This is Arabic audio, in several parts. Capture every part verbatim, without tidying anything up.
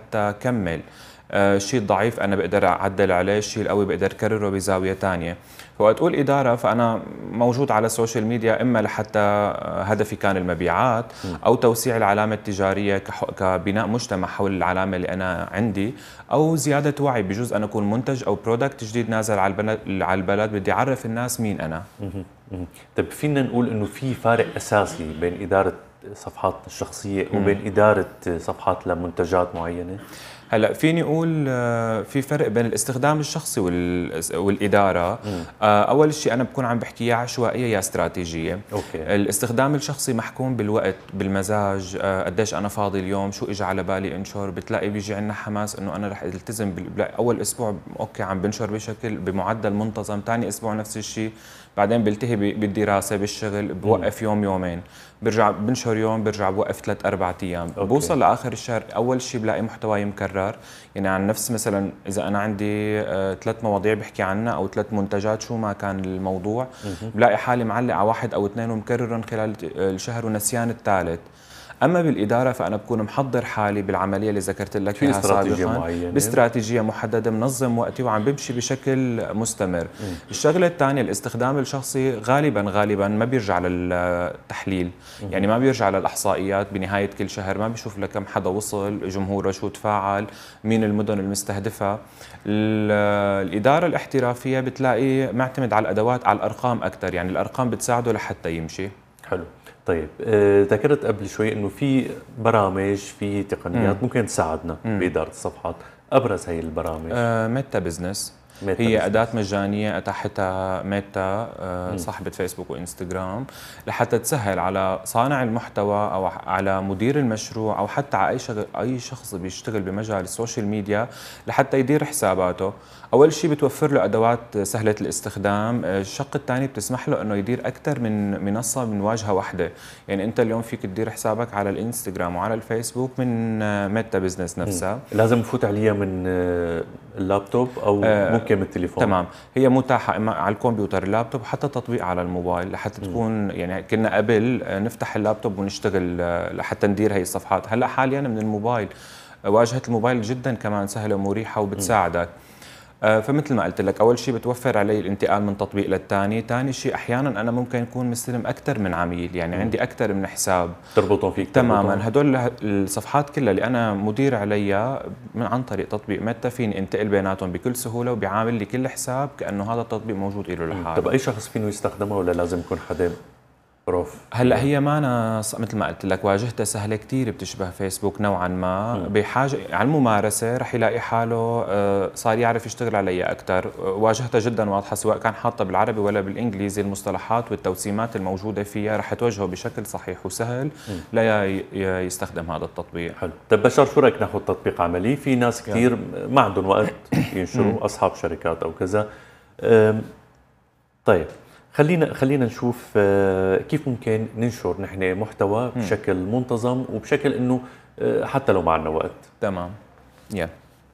لحتى كمل. آه، الشيء الضعيف انا بقدر اعدل عليه، الشيء القوي بقدر كرره بزاويه ثانيه. فوقت تقول اداره فانا موجود على السوشيال ميديا اما لحتى هدفي كان المبيعات او توسيع العلامه التجاريه كبناء مجتمع حول العلامه اللي انا عندي، او زياده وعي. بجوز انا اكون منتج او برودكت جديد نازل على البلد على البلد بدي اعرف الناس مين انا. طيب فينا نقول انه في فارق اساسي بين اداره صفحات الشخصيه وبين اداره صفحات لمنتجات معينه؟ هلا فيني اقول في فرق بين الاستخدام الشخصي والاداره. مم. اول شيء انا بكون عم بحكي يا عشوائيه يا استراتيجيه. أوكي. الاستخدام الشخصي محكوم بالوقت بالمزاج، قديش انا فاضي اليوم، شو اجى على بالي انشر. بتلاقي بيجي عندنا حماس انه انا رح التزم. اول اسبوع اوكي عم بنشر بشكل بمعدل منتظم، ثاني اسبوع نفس الشيء، بعدين بلتهي بالدراسه بالشغل بوقف يوم يومين، برجع بنشر يوم برجع بوقف ثلاث اربع ايام. بوصل لاخر الشهر اول شيء بلاقي محتواي مكرر. يعني عن نفس مثلا اذا انا عندي آه ثلاث مواضيع بحكي عنها او ثلاث منتجات شو ما كان الموضوع، بلاقي حالي معلق على واحد او اثنين ومكررهم خلال الشهر ونسيان الثالث. اما بالاداره فانا بكون محضر حالي بالعمليه اللي ذكرت لك اياها سابقا، باستراتيجيه محدده، منظم وقتي وعم بمشي بشكل مستمر. مم. الشغله الثانيه الاستخدام الشخصي غالبا غالبا ما بيرجع للتحليل. مم. يعني ما بيرجع للاحصائيات بنهايه كل شهر، ما بيشوف لكم حدا وصل، جمهوره شو تفاعل، مين المدن المستهدفه. الاداره الاحترافيه بتلاقي معتمد على الادوات، على الارقام اكثر، يعني الارقام بتساعده لحتى يمشي. حلو. طيب آه، ذكرت قبل شوي انه في برامج، في تقنيات مم. ممكن تساعدنا مم. باداره الصفحات. ابرز هي البرامج آه، ميتا بزنس هي بزنس. أداة مجانية أتاحتها ميتا آه، صاحبة فيسبوك وإنستغرام لحتى تسهل على صانع المحتوى أو على مدير المشروع أو حتى على أي شغل أي شخص بيشتغل بمجال السوشيال ميديا لحتى يدير حساباته. أول شيء بتوفر له أدوات سهلة الاستخدام، الشق الثاني بتسمح له أنه يدير أكثر من منصة من واجهة واحدة. يعني أنت اليوم فيك تدير حسابك على الإنستغرام وعلى الفيسبوك من ميتا بزنس نفسها. م. لازم نفوت عليها من اللابتوب أو آه ممكن من التليفون؟ تمام، هي متاحة إما على الكمبيوتر، اللابتوب، حتى تطبيق على الموبايل لحتى تكون. يعني كنا قبل نفتح اللابتوب ونشتغل لحتى ندير هي الصفحات، هلا حاليا من الموبايل. واجهة الموبايل جدا كمان سهلة ومريحة وبتساعدك. فمثل ما قلت لك أول شيء بتوفر علي الانتقال من تطبيق للثاني، ثاني شيء أحيانا أنا ممكن يكون مستلم أكثر من عميل، يعني م. عندي أكثر من حساب تربطهم فيك. تماما. هدول الصفحات كلها اللي أنا مدير عليها من عن طريق تطبيق ميتا فيني انتقل بيناتهم بكل سهولة، وبيعامل لي كل حساب كأنه هذا التطبيق موجود له لحاله. طب أي شخص فينه يستخدمه ولا لازم يكون حدا بروف؟ هلا هي ما أنا مثل ما قلت لك واجهتها سهله كثير، بتشبه فيسبوك نوعا ما. م. بحاجه على الممارسه رح يلاقي حاله صار يعرف يشتغل عليها اكثر. واجهتها جدا واضحه، سواء كان حاطه بالعربي ولا بالانجليزي، المصطلحات والتوسيمات الموجوده فيها رح توجهه بشكل صحيح وسهل م. لا يستخدم هذا التطبيق. حلو. طيب بشار، شو رايك ناخذ تطبيق عملي؟ في ناس كثير ما عندهم وقت ينشروا، اصحاب شركات او كذا. طيب خلينا خلينا نشوف كيف ممكن ننشر نحن محتوى بشكل منتظم وبشكل انه حتى لو ما عندنا وقت. تمام. يا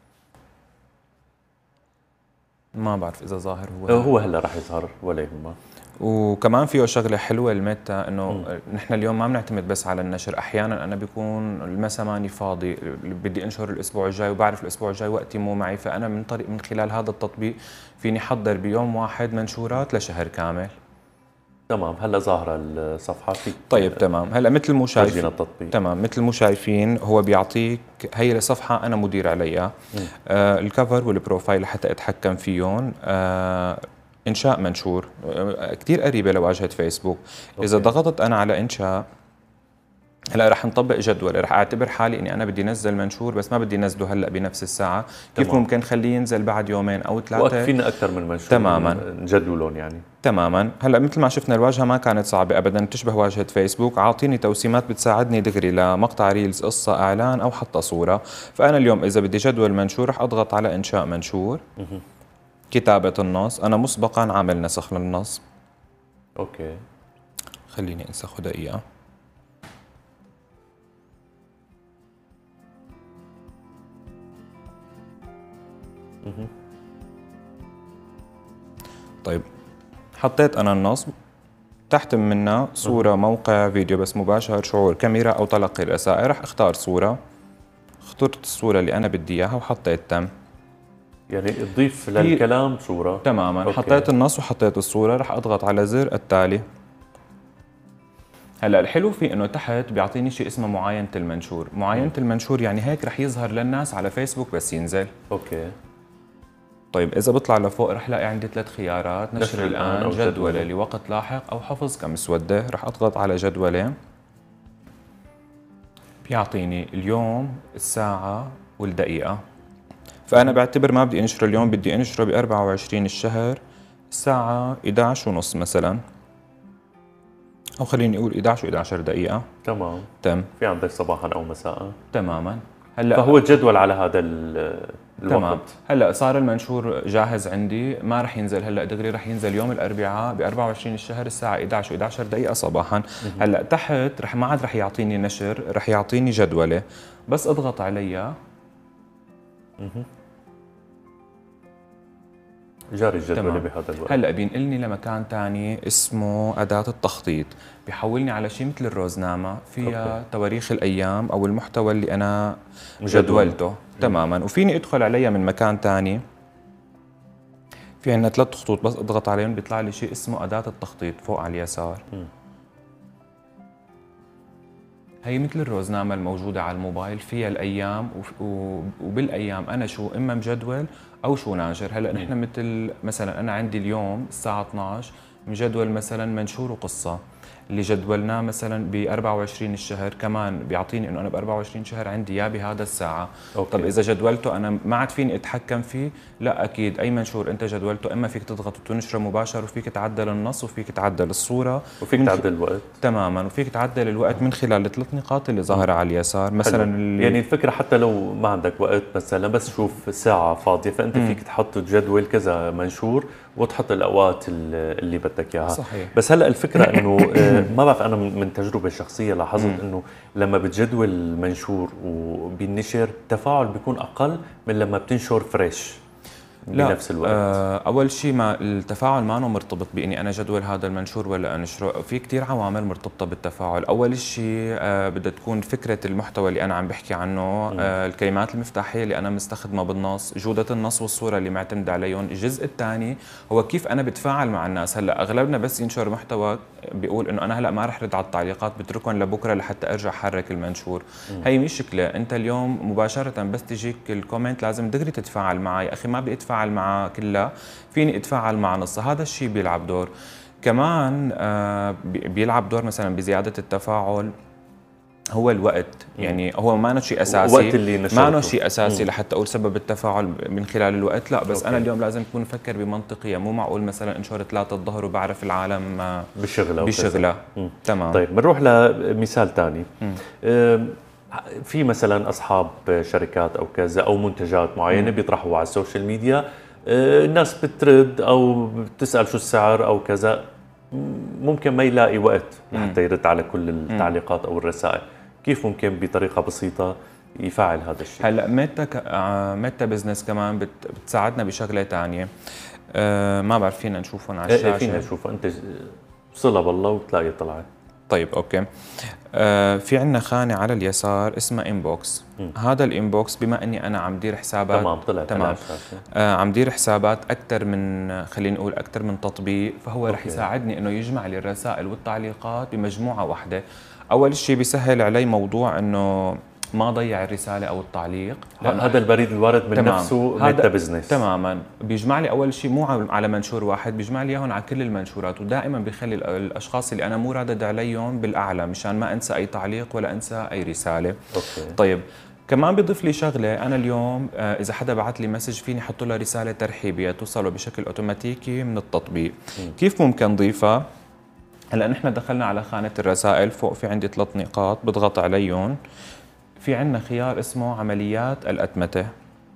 ما بعرف اذا ظاهر هو هو هلا راح يظهر ولا يهمك. وكمان فيه شغله حلوه الميتا، انه نحن اليوم ما بنعتمد بس على النشر. احيانا انا بيكون المسا ماني فاضي، بدي انشر الاسبوع الجاي وبعرف الاسبوع الجاي وقتي مو معي، فانا من طريق من خلال هذا التطبيق فيني احضر بيوم واحد منشورات لشهر كامل. تمام. هلا ظاهره الصفحه فيك. طيب تمام. هلا مثل مو شايفين التطبيق. تمام مثل مو شايفين هو بيعطيك هي الصفحه انا مدير عليها، آه الكفر والبروفايل لحتى اتحكم فيهم، آه انشاء منشور كثير قريبه لواجهه فيسبوك. أوكي. اذا ضغطت انا على انشاء هلا رح نطبق جدول، رح اعتبر حالي اني انا بدي انزل منشور بس ما بدي انزله هلا بنفس الساعه. كيف تمام. ممكن خليه ينزل بعد يومين او ثلاثه، فينا اكثر من منشور تماما نجدولهم يعني. تماما. هلا مثل ما شفنا الواجهه ما كانت صعبه ابدا، تشبه واجهه فيسبوك. عاطيني توسيمات بتساعدني دغري لمقطع ريلز، قصه، اعلان او حتى صوره. فانا اليوم اذا بدي جدول منشور رح اضغط على انشاء منشور. كتابه النص، انا مسبقا عامل نسخ للنص. اوكي خليني انسخه دقيقه. طيب حطيت أنا النصب، تحت منها صورة، موقع، فيديو بس مباشر، شعور، كاميرا أو تلقي الرسائل. رح اختار صورة، اخترت الصورة اللي أنا بدي إياها وحطيت تم. يعني تضيف للكلام صورة. تماما. أوكي. حطيت النص وحطيت الصورة، رح أضغط على زر التالي. هلا الحلو فيه انه تحت بيعطيني شيء اسمه معاينة المنشور، معاينة م. المنشور يعني هيك رح يظهر للناس على فيسبوك بس ينزل. اوكي. طيب إذا بطلع لفوق رح لاقي عندي ثلاث خيارات، نشر, نشر الآن، جدولة, جدولة لوقت لاحق أو حفظ كمسودة. رح أضغط على جدولة، بيعطيني اليوم، الساعة والدقيقة. فأنا بعتبر ما بدي أنشره اليوم، بدي أنشره ب أربعة وعشرين الشهر الساعة إحدى عشر ونص مثلا، أو خليني أقول إحدى عشر وإحدى عشر دقيقة. تمام. تم. في عندك صباحا أو مساء. تماما. هلا فهو الجدول على هذا الوقت. تمام. هلا صار المنشور جاهز عندي، ما رح ينزل هلا دغري، رح ينزل يوم الاربعاء ب أربعة وعشرين الشهر الساعه إحدى عشر وإحدى عشر دقيقه صباحا. هلا تحت رح ما عاد رح يعطيني نشر، رح يعطيني جدوله، بس اضغط عليها جاري الجدولة بهذا الوقت. هلا بينقلني لمكان ثاني اسمه أداة التخطيط، بيحولني على شيء مثل الروزنامة فيها أوكي. تواريخ الأيام أو المحتوى اللي أنا جدولته. مم. تماما. وفيني أدخل عليها من مكان ثاني، في عندنا ثلاث خطوط بس أضغط عليهم بيطلع لي شيء اسمه أداة التخطيط فوق على اليسار. مم. هي مثل الروزنامة الموجودة على الموبايل، فيها الأيام وبالأيام أنا شو إما مجدول أو شو ناشر. هلأ نحن مثل مثلا أنا عندي اليوم الساعة اثنعش مجدول مثلا منشور وقصة، اللي جدولناه مثلا ب أربعة وعشرين الشهر، كمان بيعطيني انه انا ب أربعة وعشرين شهر عندي اياه بهذا الساعه. أوكي. طب اذا جدولته انا ما عاد فيني اتحكم فيه، لا اكيد اي منشور انت جدولته اما فيك تضغط وتنشره مباشر، وفيك تعدل النص، وفيك تعدل الصوره، وفيك تعدل الوقت. تماما. وفيك تعدل الوقت من خلال الثلاث نقاط اللي ظاهره على اليسار مثلا. اللي يعني الفكره حتى لو ما عندك وقت مثلا بس شوف ساعه فاضيه، فانت م. فيك تحط جدول كذا منشور وتحط الاوقات اللي بدك اياها. صحيح. بس هلا الفكره انه ما بعرف، انا من تجربه شخصيه لاحظت انه لما بتجدول المنشور وبالنشر التفاعل بيكون اقل من لما بتنشر فريش بنفس الوقت. آه اول شيء ما التفاعل ما أنه مرتبط باني انا جدول هذا المنشور ولا انشره، في كثير عوامل مرتبطه بالتفاعل. اول شيء آه بدها تكون فكره المحتوى اللي انا عم بحكي عنه، آه الكلمات المفتاحيه اللي انا مستخدمه بالنص، جوده النص والصوره اللي معتمد عليهم. الجزء الثاني هو كيف انا بتفاعل مع الناس. هلا اغلبنا بس ينشر محتوى بيقول انه انا هلا ما رح رد على التعليقات، بتركهم لبكره لحتى ارجع حرك المنشور. مم. هي مشكله. انت اليوم مباشره بس تجيك الكومنت لازم دغري تتفاعل معي. اخي ما بدي اتفاعل مع كلها، فيني اتفاعل مع نصها. هذا الشيء بيلعب دور. كمان آه بيلعب دور مثلا بزياده التفاعل هو الوقت. يعني هو ما شيء اساسي، الوقت اللي نشرته ما شيء اساسي مم. لحتى اقول سبب التفاعل من خلال الوقت، لا. بس أوكي. انا اليوم لازم اكون افكر بمنطقيه، مو معقول مثلا انشر ثلاثة الظهر وبعرف العالم بشغله بشغله. تمام. طيب بنروح لمثال ثاني. في مثلا اصحاب شركات او كذا او منتجات معينه مم. بيطرحوا على السوشيال ميديا، الناس بترد او بتسال شو السعر او كذا، ممكن ما يلاقي وقت لحتى يرد على كل التعليقات او الرسائل. كيف ممكن بطريقه بسيطه يفعل هذا الشيء؟ هلا ميتا ك... ميتا بزنس كمان بت... بتساعدنا بشغله ثانيه. أه ما بعرف فينا نشوفهم على الشاشه. ايه فينا نشوفها، انت صله بالله وتلاقي طلعت. طيب اوكي. آه في عندنا خانه على اليسار اسمها انبوكس. هذا الانبوكس بما اني انا عم دير حسابات، تمام طلع تمام آه عم دير حسابات اكثر من، خلينا نقول اكثر من تطبيق، فهو رح يساعدني انه يجمع لي الرسائل والتعليقات بمجموعه واحده. اول شيء بيسهل علي موضوع انه ما ضيع الرساله او التعليق. هذا البريد الوارد من تمام. نفسه ميتا بزنس تماما بيجمع لي اول شيء مو على منشور واحد، بيجمع لي اياهم على كل المنشورات، ودائما بيخلي الاشخاص اللي انا مو رادد عليهم بالاعلى مشان ما انسى اي تعليق ولا انسى اي رساله. أوكي. طيب كمان بيضيف لي شغله، انا اليوم اذا حدا بعث لي مسج فيني احط له رساله ترحيبيه توصله بشكل اوتوماتيكي من التطبيق. م. كيف ممكن ضيفها؟ هلا نحن دخلنا على خانه الرسائل، فوق في عندي ثلاث نقاط بضغط عليهم، في عندنا خيار اسمه عمليات الأتمتة.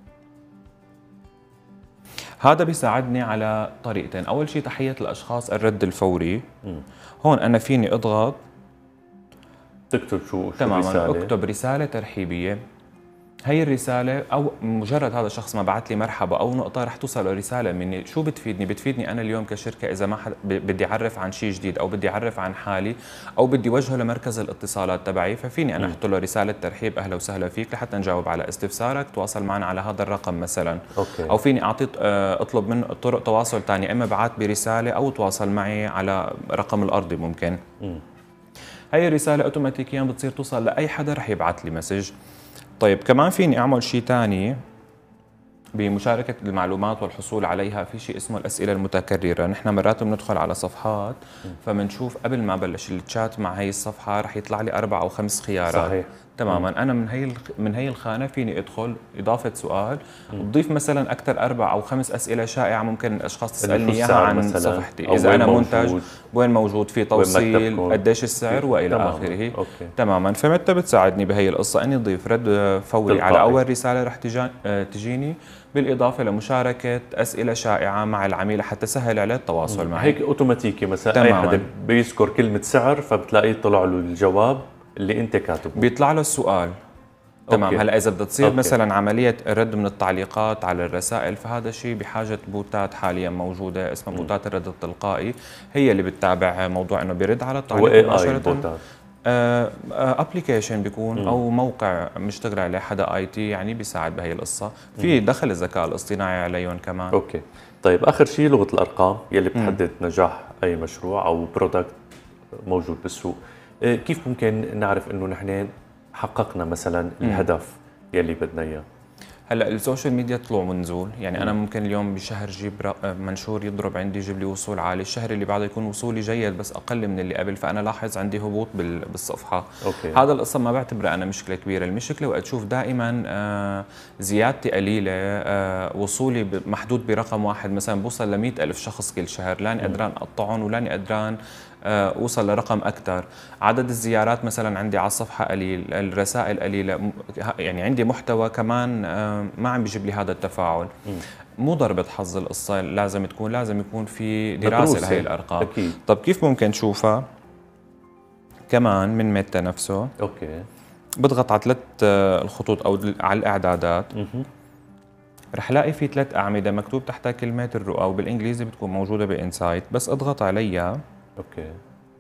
هذا بيساعدني على طريقتين. أول شيء تحية الأشخاص الرد الفوري. م. هون أنا فيني أضغط تكتب شو, شو تماما رسالة. أكتب رسالة ترحيبية. هي الرسالة أو مجرد هذا الشخص ما بعت لي مرحبا أو نقطة رح توصل رسالة مني، شو بتفيدني؟ بتفيدني أنا اليوم كشركة إذا ما حد بدي أعرف عن شيء جديد أو بدي أعرف عن حالي أو بدي وجهه لمركز الاتصالات تبعي، ففيني أنا أحط له رسالة ترحيب أهلا وسهلا فيك لحتى نجاوب على استفسارك، تواصل معنا على هذا الرقم مثلا. أوكي. أو فيني أعطي أطلب منه طرق تواصل ثانية، إما بعت برسالة أو تواصل معي على رقم الأرضي ممكن. م. هي الرسالة أوتوماتيكيا بتصير توصل لأي حدا رح يبعت لي مسج. طيب كمان فيني أعمل شيء ثاني بمشاركة المعلومات والحصول عليها، في شيء اسمه الأسئلة المتكررة. نحن مرات بندخل على صفحات فمنشوف قبل ما بلش التشات مع هي الصفحة رح يطلع لي أربع أو خمس خيارات. صحيح. تماما. انا من هي من هي الخانه فيني ادخل اضافه سؤال وتضيف مثلا اكثر اربع او خمس اسئله شائعه ممكن الاشخاص تسالني اياها عن صفحتي، اذا انا منتج، وين موجود، في توصيل، قديش السعر والى اخره. تماما. فمتى بتساعدني بهي القصه اني اضيف رد فوري تلقائي على اول رساله رح تجيني، بالاضافه لمشاركه اسئله شائعه مع العميل حتى سهل عليه التواصل معي. هيك اوتوماتيكي مثلا تماماً. اي حدا بيذكر كلمه سعر فبتلاقيه طلع له الجواب اللي انت كاتبه، بيطلع له السؤال. تمام. هلا اذا بدها تصير أوكي. مثلا عمليه الرد من التعليقات على الرسائل، فهذا الشيء بحاجه بوتات حاليا موجوده اسمها بوتات الرد التلقائي، هي اللي بتتابع موضوع انه بيرد على التعليق مباشره. ابلكيشن بيكون مم. او موقع مشتغل عليه حدا اي تي يعني بيساعد بهي القصه، في دخل الذكاء الاصطناعي عليهم كمان. اوكي. طيب اخر شيء لغه الارقام يلي بتحدد مم. نجاح اي مشروع او برودكت موجود بالسوق. كيف ممكن نعرف انه نحن حققنا مثلا الهدف يلي بدنا اياه؟ هلا السوشيال ميديا طلوع ونزول، يعني مم. انا ممكن اليوم بشهر جيب منشور يضرب عندي يجيب لي وصول عالي، الشهر اللي بعده يكون وصولي جيد بس اقل من اللي قبل، فانا لاحظ عندي هبوط بالصفحه. أوكي. هذا القصه ما بعتبره انا مشكله كبيره، المشكله وقت اشوف دائما زيادتي قليله، وصولي محدود برقم واحد، مثلا بوصل ل مئة ألف شخص كل شهر، لاني قدران اقطعهم ولاني قدران اوصل لرقم اكثر، عدد الزيارات مثلا عندي على الصفحه قليل، الرسائل قليله، يعني عندي محتوى كمان ما عم بيجيب لي هذا التفاعل. م. مو ضربة حظ القصة، لازم تكون لازم يكون في دراسة لهي الأرقام. أكيد. طب كيف ممكن تشوفها؟ كمان من ميتا نفسه. اوكي. بضغط على ثلاث الخطوط أو على الإعدادات. م- رح لاقي في ثلاث أعمدة مكتوب تحتها كلمات الرؤى، وبالإنجليزي بتكون موجودة بإنسايت، بس أضغط عليها. اوكي.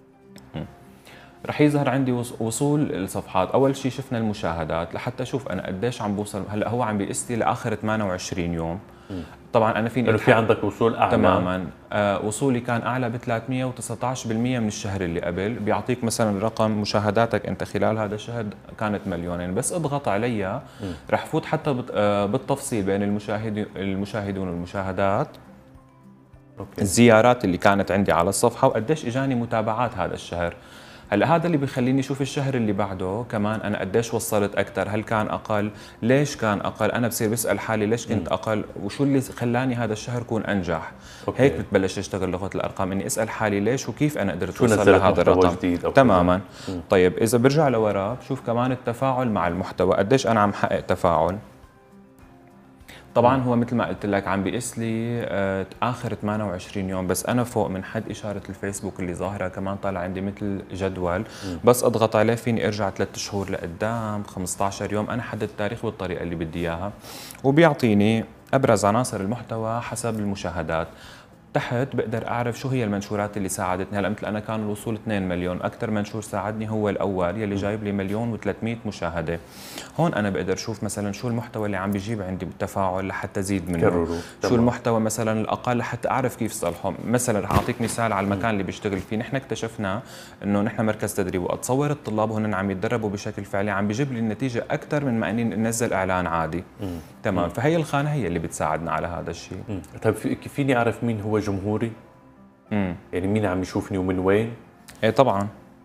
رح يظهر عندي وصول الصفحات. اول شيء شفنا المشاهدات لحتى اشوف انا قديش عم بوصل. هلا هو عم بيقيس لي لاخر ثمانية وعشرين يوم. م. طبعا انا فيني في عندك وصول اعلى. تماما. آه وصولي كان اعلى ب ثلاثمئة وتسعة عشر بالمئة من الشهر اللي قبل، بيعطيك مثلا رقم مشاهداتك انت خلال هذا الشهر كانت مليونين، بس اضغط عليها رح فوت حتى بالتفصيل بين المشاهدين المشاهدون والمشاهدات. أوكي. الزيارات اللي كانت عندي على الصفحه وقديش اجاني متابعات هذا الشهر. هلا هذا اللي بيخليني اشوف الشهر اللي بعده كمان انا قديش وصلت اكثر، هل كان اقل، ليش كان اقل، انا بصير بسال حالي ليش كنت اقل وشو اللي خلاني هذا الشهر كون انجح. أوكي. هيك بتبلش تشتغل لغه الارقام، اني اسال حالي ليش وكيف انا قدرت اوصل لهذا الرقم. تماما. طيب اذا برجع لورا بشوف كمان التفاعل مع المحتوى، قديش انا عم حقق تفاعل. طبعا هو مثل ما قلت لك عم بيقيس لي اخر ثمانية وعشرين يوم، بس انا فوق من حد اشاره الفيسبوك اللي ظاهره كمان طالع عندي مثل جدول، بس اضغط عليه فيني ارجع ثلاث شهور لقدام، خمسة عشر يوم، انا حدد التاريخ بالطريقه اللي بدي اياها، وبيعطيني ابرز عناصر المحتوى حسب المشاهدات. تحت بقدر اعرف شو هي المنشورات اللي ساعدتني. هلا مثل انا كان الوصول اثنين مليون، اكثر منشور ساعدني هو الاول يلي جايب لي مليون وثلاثمئة مشاهده. هون انا بقدر اشوف مثلا شو المحتوى اللي عم بيجيب عندي بالتفاعل لحتى زيد منه، كرروا. شو تمام. المحتوى مثلا الاقل لحتى اعرف كيف صلحه. مثلا رح اعطيك مثال على المكان اللي بيشتغل فيه. نحن اكتشفنا انه نحن مركز تدريب، واتصور الطلاب هن عم يتدربوا بشكل فعلي عم بيجيب لي النتيجه اكثر من ما اني ننزل اعلان عادي. مم. تمام. مم. فهي الخانه هي اللي بتساعدنا على هذا الشيء. طيب فيني اعرف مين هو جمهوري؟ مم. يعني مين عم يشوفني ومن وين؟ ايه طبعا.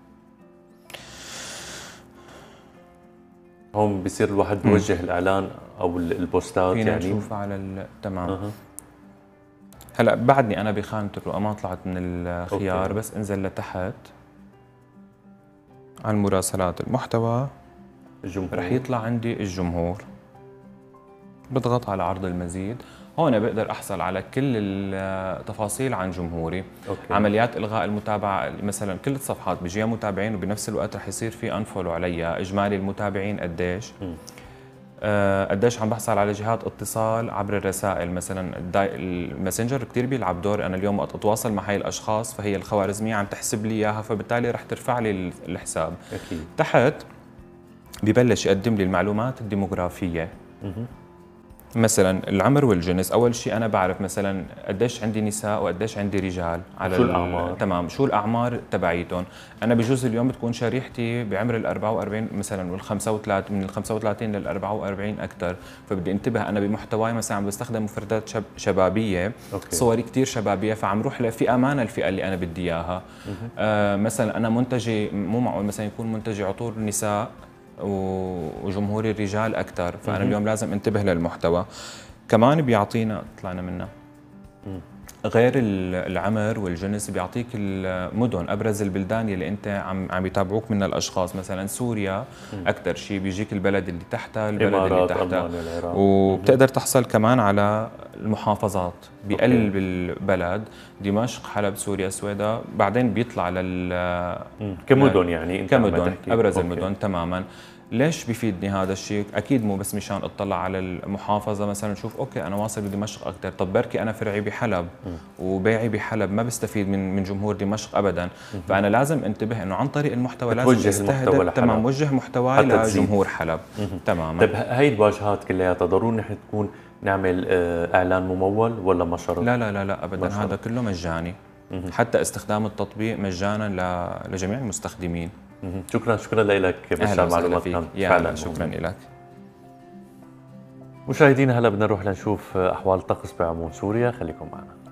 هون بصير الواحد بيوجه الاعلان او البوستات فينا يعني نشوف على ال... تمام. أه. هلا بعدني انا بخانه الرؤى ما طلعت من الخيار. أوكي. بس انزل لتحت على المراسلات المحتوى الجمهور، رح يطلع عندي الجمهور. بضغط على عرض المزيد. هون بقدر احصل على كل التفاصيل عن جمهوري. أوكي. عمليات الغاء المتابعه، مثلا كل الصفحات بيجيها متابعين وبنفس الوقت رح يصير في انفولو عليها، اجمالي المتابعين قديش. آه، قديش عم بحصل على جهات اتصال عبر الرسائل، مثلا الداي- الماسنجر كثير بيلعب دور. انا اليوم وقت اتواصل مع هاي الاشخاص فهي الخوارزميه عم تحسب لي اياها، فبالتالي رح ترفع لي ال- الحساب. اكيد. تحت ببلش يقدم لي المعلومات الديموغرافيه، مهم. مثلا العمر والجنس. اول شيء انا بعرف مثلا قديش عندي نساء وقديش عندي رجال على شو ال- الأعمار؟ تمام، شو الاعمار تبعيتهم. انا بجوز اليوم بتكون شريحتي بعمر ال أربعة وأربعين مثلا، وال خمسة وثلاثين، من ال خمسة وثلاثين لل أربعة وأربعين اكثر، فبدي انتبه انا بمحتواي. مثلا عم بستخدم مفردات شب شبابيه، أوكي. صوري كثير شبابيه، فعم روح لفئه ما الفئه اللي انا بدي اياها. آه مثلا انا منتجي، مو معقول مثلا يكون منتجي عطور نساء وجمهور الرجال اكثر، فانا مهم. اليوم لازم انتبه للمحتوى. كمان بيعطينا، طلعنا منها، مم. غير ال- العمر والجنس بيعطيك المدن، ابرز البلدان اللي انت عم عم يتابعوك منها الاشخاص. مثلا سوريا اكثر شيء بيجيك البلد اللي تحتها، البلد اللي امارات، تحتها، المانيا، العراق. وبتقدر تحصل كمان على المحافظات بقلب أوكي. البلد، دمشق، حلب، سوريا، سويدا، بعدين بيطلع لل مم. كمدن يعني انت عم كمدن تحكي. ابرز أوكي. المدن تماما. ليش بيفيدني هذا الشيء؟ اكيد مو بس مشان اطلع على المحافظه مثلا نشوف اوكي انا واصل بدمشق اكثر، طب بركي انا فرعي بحلب وبيعي بحلب ما بستفيد من من جمهور دمشق ابدا. فانا لازم انتبه انه عن طريق المحتوى لازم توجه المحتوى استهدف، لحلب. تمام، وجه محتواي حتى تزيد. لجمهور حلب. تماما. طيب هاي الواجهات كلياتها ضروري نحن تكون نعمل آه، اعلان ممول ولا ما شرط؟ لا لا لا لا ابدا، ما شاء الله. هذا كله مجاني. حتى استخدام التطبيق مجانا ل- لجميع المستخدمين. مهم. شكرا شكرا لك اهلا بشار، وسهلا معلومات فيك. كانت يا فعلا هلا، شكرا مهمة. لك. مشاهدينا هلا بدنا نروح لنشوف احوال الطقس بعموم سوريا، خليكم معنا.